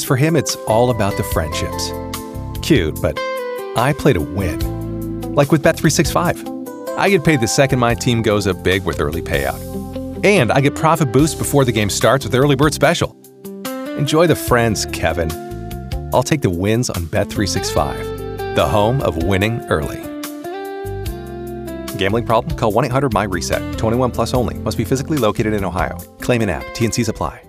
for him, it's all about the friendships. Cute, but I play to win. Like with Bet365. I get paid the second my team goes up big with early payout. And I get profit boosts before the game starts with Early Bird Special. Enjoy the friends, Kevin. I'll take the wins on Bet365, the home of winning early. Gambling problem? Call 1-800-MY-RESET. 21 plus only. Must be physically located in Ohio. Claim in app. T&Cs apply.